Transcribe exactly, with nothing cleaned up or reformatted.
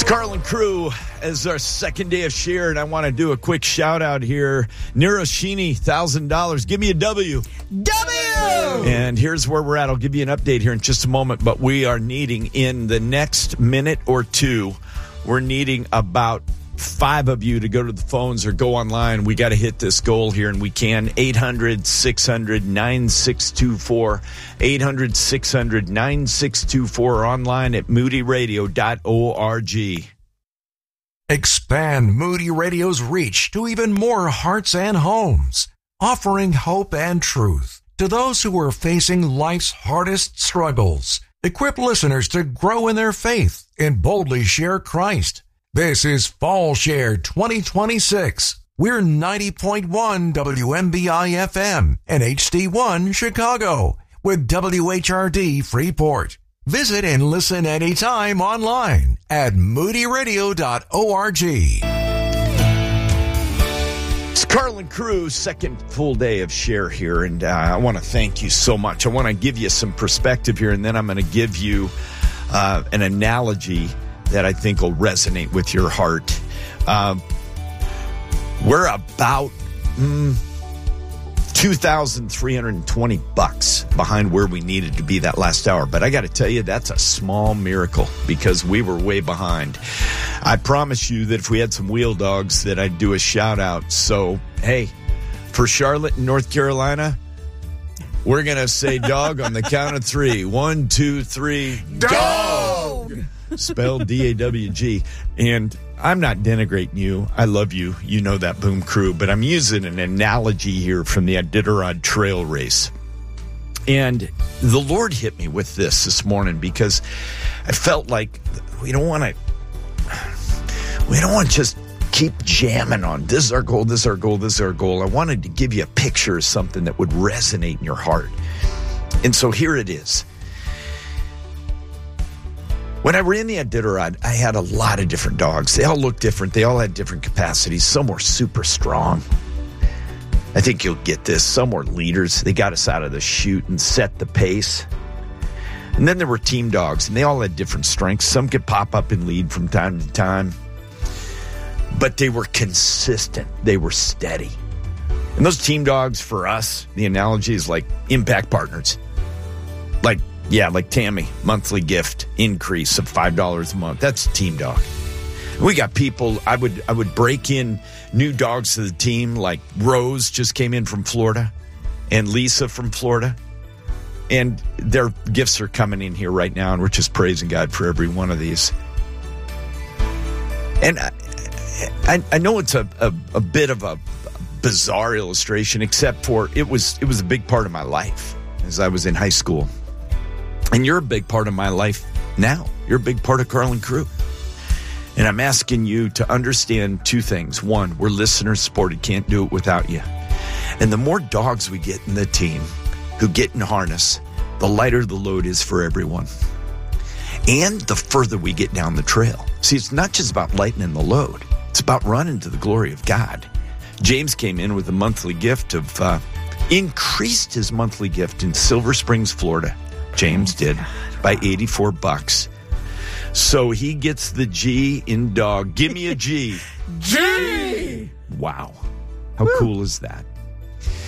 Carlin Crew as our second day of share, and I want to do a quick shout out here. Niroshini, one thousand dollars. Give me a W. W! And here's where we're at. I'll give you an update here in just a moment, but we are needing in the next minute or two, we're needing about five of you to go to the phones or go online. We got to hit this goal here, and we can. eight hundred, six hundred, nine six two four. eight hundred, six hundred, nine six two four or online at moody radio dot org. Expand Moody Radio's reach to even more hearts and homes, offering hope and truth to those who are facing life's hardest struggles. Equip listeners to grow in their faith and boldly share Christ. This is Fall Share twenty twenty-six. We're ninety point one W M B I F M and H D one Chicago with W H R D Freeport. Visit and listen anytime online at moody radio dot org. It's Carlin Crew, second full day of share here, and uh, I want to thank you so much. I want to give you some perspective here, and then I'm going to give you uh, an analogy that I think will resonate with your heart. Uh, we're about mm, two thousand three hundred twenty bucks behind where we needed to be that last hour. But I got to tell you, that's a small miracle because we were way behind. I promise you that if we had some wheel dogs that I'd do a shout out. So, hey, for Charlotte and North Carolina, we're going to say dog on the count of three. One, two, three. Dog! Spelled D A W G. And I'm not denigrating you. I love you. You know that, Boom Crew. But I'm using an analogy here from the Iditarod Trail Race. And the Lord hit me with this this morning because I felt like we don't want to, we don't want to just keep jamming on this is our goal, this is our goal, this is our goal. I wanted to give you a picture of something that would resonate in your heart. And so here it is. When I ran the Iditarod, I had a lot of different dogs. They all looked different. They all had different capacities. Some were super strong. I think you'll get this. Some were leaders. They got us out of the chute and set the pace. And then there were team dogs, and they all had different strengths. Some could pop up and lead from time to time. But they were consistent. They were steady. And those team dogs, for us, the analogy is like impact partners. Like, yeah, like Tammy, monthly gift increase of five dollars a month. That's a team dog. We got people, I would I would break in new dogs to the team, like Rose just came in from Florida and Lisa from Florida. And their gifts are coming in here right now, and we're just praising God for every one of these. And I, I, I know it's a, a, a bit of a bizarre illustration, except for it was it was a big part of my life as I was in high school. And you're a big part of my life now. You're a big part of Carlin Crew. And I'm asking you to understand two things. One, we're listener supported. Can't do it without you. And the more dogs we get in the team who get in harness, the lighter the load is for everyone. And the further we get down the trail. See, it's not just about lightening the load. It's about running to the glory of God. James came in with a monthly gift of, uh, increased his monthly gift in Silver Springs, Florida. James did by eighty-four bucks. So he gets the G in dog. Give me a G. G! Wow. How Woo. Cool is that?